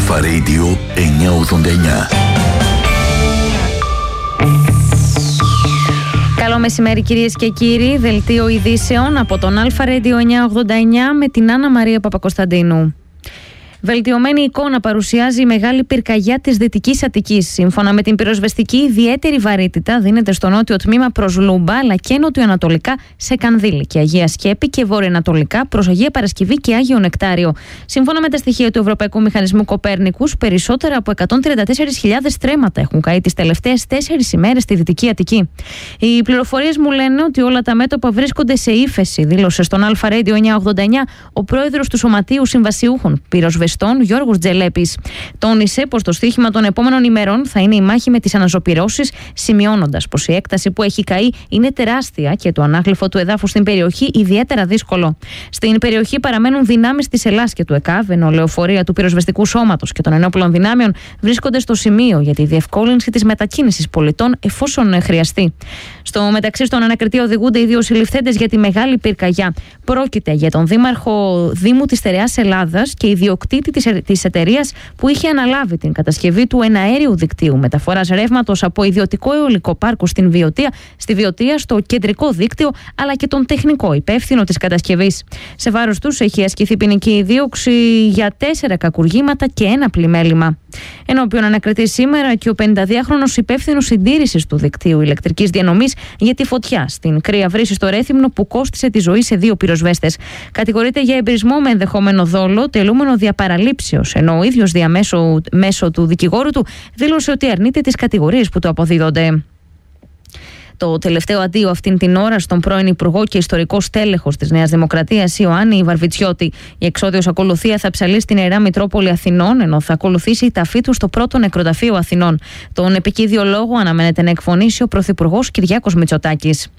Αλφα Radio 989. Καλό μεσημέρι κυρίες και κύριοι, δελτίο ειδήσεων από τον Αλφα Radio 989 με την Άννα Μαρία Παπακοσταντίνου. Βελτιωμένη εικόνα παρουσιάζει η μεγάλη πυρκαγιά της Δυτικής Αττικής. Σύμφωνα με την πυροσβεστική, ιδιαίτερη βαρύτητα δίνεται στο νότιο τμήμα προς Λούμπα, αλλά και νοτιοανατολικά σε Κανδύλη και Αγία Σκέπη και βορειοανατολικά προς Αγία Παρασκευή και Άγιο Νεκτάριο. Σύμφωνα με τα στοιχεία του Ευρωπαϊκού Μηχανισμού Κοπέρνικους, περισσότερα από 134.000 στρέμματα έχουν καεί τις τελευταίες 4 ημέρες στη Δυτική Αττική. Οι πληροφορίες μου λένε ότι όλα τα μέτωπα βρίσκονται σε ύφεση, δήλωσε στον Αλφα Radio 989 ο πρόεδρος του Σωματείου Συμβασιούχων Πυροσβεστών, Γιώργος Τζελέπης. Τόνισε πως το στοίχημα των επόμενων ημερών θα είναι η μάχη με τις αναζωπυρώσεις, σημειώνοντας πως η έκταση που έχει καεί είναι τεράστια και το ανάγλυφο του εδάφους στην περιοχή ιδιαίτερα δύσκολο. Στην περιοχή παραμένουν δυνάμεις της ΕΛΑΣ και του ΕΚΑΒ, ενώ λεωφορεία του πυροσβεστικού σώματος και των ενόπλων δυνάμεων βρίσκονται στο σημείο για τη διευκόλυνση της μετακίνησης πολιτών εφόσον χρειαστεί. Στο μεταξύ, στον ανακριτή οδηγούνται οι 2 συλληφθέντες για τη μεγάλη πυρκαγιά. Πρόκειται για τον δήμαρχο Δήμου της Στερεάς Ελλάδας και ιδιοκτήτη της εταιρείας που είχε αναλάβει την κατασκευή του εναέριου δικτύου μεταφοράς ρεύματος από ιδιωτικό αιωλικό πάρκο στη Βιωτία στο κεντρικό δίκτυο, αλλά και τον τεχνικό υπεύθυνο της κατασκευής. Σε βάρος τους έχει ασκηθεί ποινική δίωξη για 4 κακουργήματα και 1 πλημέλημα. Ενώπιον ανακριτή σήμερα και ο 52χρονος υπεύθυνος συντήρησης του δικτύου ηλεκτρικής διανομής για τη φωτιά στην Κρύα Βρύση στο Ρέθυμνο που κόστισε τη ζωή σε 2 πυροσβέστες. Κατηγορείται για εμπρισμό με ενδεχόμενο δόλο, τελούμενο διαπαραλήψεως, ενώ ο ίδιος μέσω του δικηγόρου του δήλωσε ότι αρνείται τις κατηγορίες που του αποδίδονται. Το τελευταίο αντίο αυτήν την ώρα στον πρώην Υπουργό και ιστορικό στέλεχος της Νέας Δημοκρατίας, Ιωάννη Βαρβιτσιώτη. Η εξόδιος ακολουθία θα ψαλεί στην Ιερά Μητρόπολη Αθηνών, ενώ θα ακολουθήσει η ταφή του στο πρώτο νεκροταφείο Αθηνών. Τον επικίδιο λόγο αναμένεται να εκφωνήσει ο Πρωθυπουργός Κυριάκος Μητσοτάκης.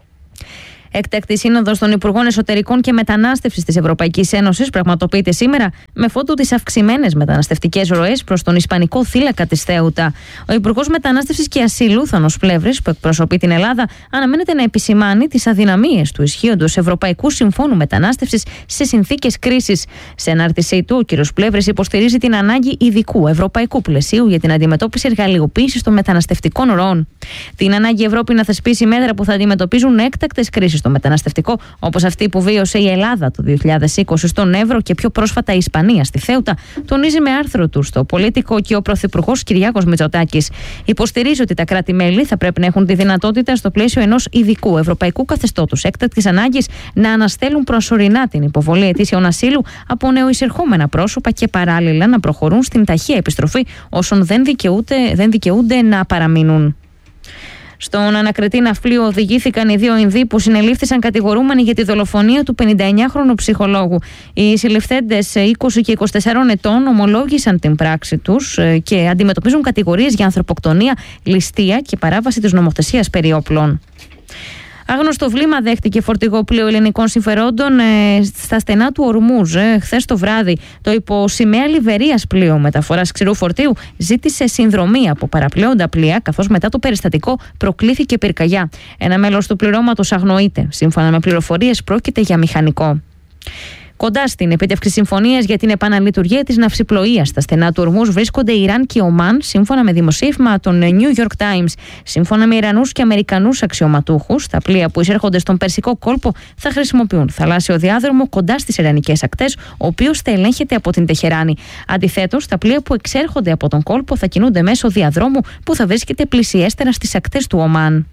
Έκτακτη σύνοδος των Υπουργών Εσωτερικών και Μετανάστευσης της Ευρωπαϊκής Ένωσης πραγματοποιείται σήμερα με φόντο τις αυξημένες μεταναστευτικές ροές προς τον Ισπανικό θύλακα της Θέουτα. Ο Υπουργός Μετανάστευσης και Ασύλου, Θάνος Πλεύρης, που εκπροσωπεί την Ελλάδα, αναμένεται να επισημάνει τις αδυναμίες του ισχύοντος Ευρωπαϊκού Συμφώνου Μετανάστευσης σε συνθήκες κρίσης. Σε ανάρτησή του, ο κ. Πλεύρης υποστηρίζει την ανάγκη ειδικού ευρωπαϊκού πλαισίου για την αντιμετώπιση εργαλειοποίησης των μεταναστευτικών ροών. Την ανάγκη η Ευρώπη να θεσπίσει μέτρα που θα αντιμετωπίζουν έκτακτες κρίσεις στο μεταναστευτικό, όπως αυτή που βίωσε η Ελλάδα το 2020 στον Εύρο και πιο πρόσφατα η Ισπανία στη Θέουτα, τονίζει με άρθρο του στο Πολίτικο και ο Πρωθυπουργός Κυριάκος Μητσοτάκης. Υποστηρίζει ότι τα κράτη-μέλη θα πρέπει να έχουν τη δυνατότητα, στο πλαίσιο ενός ειδικού ευρωπαϊκού καθεστώτος έκτακτης ανάγκης, να αναστέλουν προσωρινά την υποβολή αιτήσεων ασύλου από νεοεισερχόμενα πρόσωπα και παράλληλα να προχωρούν στην ταχεία επιστροφή όσων δεν δικαιούνται να παραμείνουν. Στον ανακριτή ναυπλίο οδηγήθηκαν οι 2 Ινδοί που συνελήφθησαν κατηγορούμενοι για τη δολοφονία του 59χρονου ψυχολόγου. Οι συλληφθέντες 20 και 24 ετών ομολόγησαν την πράξη τους και αντιμετωπίζουν κατηγορίες για ανθρωποκτονία, ληστεία και παράβαση της νομοθεσίας περί όπλων. Άγνωστο βλήμα δέχτηκε φορτηγό πλοίο ελληνικών συμφερόντων στα στενά του Ορμούζ χθες το βράδυ. Το υπό σημαία Λιβερίας πλοίο μεταφοράς ξηρού φορτίου ζήτησε συνδρομή από παραπλέοντα πλοία, καθώς μετά το περιστατικό προκλήθηκε πυρκαγιά. Ένα μέλος του πληρώματος αγνοείται. Σύμφωνα με πληροφορίες, πρόκειται για μηχανικό. Κοντά στην επίτευξη συμφωνίας για την επαναλειτουργία της ναυσιπλοείας στα στενά του Ορμούζ βρίσκονται Ιράν και Ομάν, σύμφωνα με δημοσίευμα των New York Times. Σύμφωνα με Ιρανούς και Αμερικανούς αξιωματούχους, τα πλοία που εισέρχονται στον Περσικό κόλπο θα χρησιμοποιούν θαλάσσιο διάδρομο κοντά στις ιρανικές ακτές, ο οποίος θα ελέγχεται από την Τεχεράνη. Αντιθέτως, τα πλοία που εξέρχονται από τον κόλπο θα κινούνται μέσω διαδρόμου που θα βρίσκεται πλησιέστερα στις ακτές του Ομάν.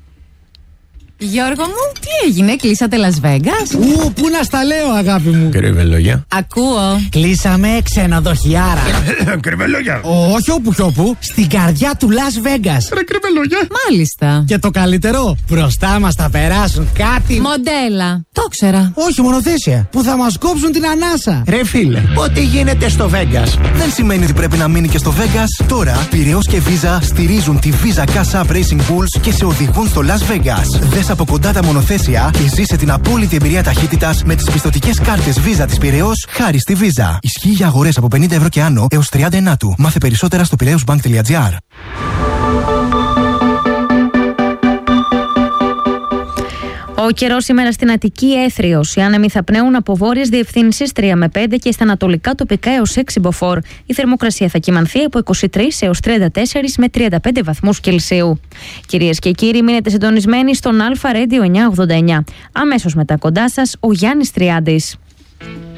Γιώργο μου, τι έγινε, κλείσατε Las Vegas? Πού να στα λέω, αγάπη μου. Κρυβελόγια. Ακούω. Κλείσαμε ξενοδοχιάρα. Κρυβελόγια. Όχι όπου κι όπου, στην καρδιά του Las Vegas. Ρε κρυβελόγια. Μάλιστα. Και το καλύτερο, μπροστά μας θα περάσουν κάτι. Μοντέλα. Το ξέρα. Όχι, μονοθέσια. Που θα μας κόψουν την ανάσα. Ρε φίλε, ό,τι γίνεται στο Vegas δεν σημαίνει ότι πρέπει να μείνει και στο Vegas. Τώρα, Πειραιώς και Visa στηρίζουν τη Visa Cash App Racing Bulls και σε οδηγούν στο Las Vegas. Δες από κοντά τα μονοθέσια και ζήσε την απόλυτη εμπειρία ταχύτητας με τις πιστωτικές κάρτες Visa της Πειραιώς χάρη στη Visa. Ισχύει για αγορές από 50 ευρώ και άνω έως 39 του. Μάθε περισσότερα στο piraeusbank.gr. Ο Ο καιρός σήμερα στην Αττική έθριος. Οι άνεμοι θα πνέουν από βόρειες διευθύνσεις 3 με 5 και στα ανατολικά τοπικά έως 6 μποφόρ. Η θερμοκρασία θα κυμανθεί από 23 έως 34 με 35 βαθμούς Κελσίου. Κυρίες και κύριοι, μείνετε συντονισμένοι στον Αλφα Radio 989. Αμέσως μετά κοντά σας ο Γιάννης Τριάντης.